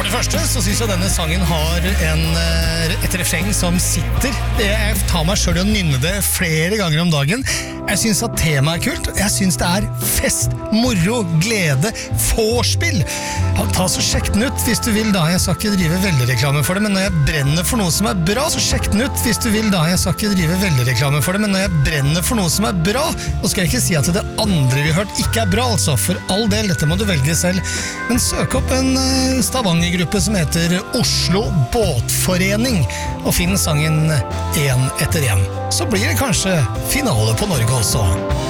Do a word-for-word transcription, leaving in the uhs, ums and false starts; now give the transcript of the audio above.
det første så synes jeg denne sangen har en, et refreng som sitter. Jeg tar meg selv i å nynne det flere ganger om dagen. Jeg synes at temaet er kult. Jeg synes det er fest, moro, glede, vorspiel. Ja, ta så sjekk den ut hvis du vil da. Jeg skal ikke drive veldig reklame for det, men når jeg brenner for noe som er bra, så sjekk den ut hvis du vil da. Jeg skal ikke drive veldig reklame for det, men når jeg brenner for noe som er bra, så skal jeg ikke si at det andre vi har hørt ikke er bra, altså. For all del, dette må du velge selv. Men søk opp en Stavanger-gruppe som heter Oslo Båtforening, og finn sangen En etter en. Så blir det kanskje finale på Norge også.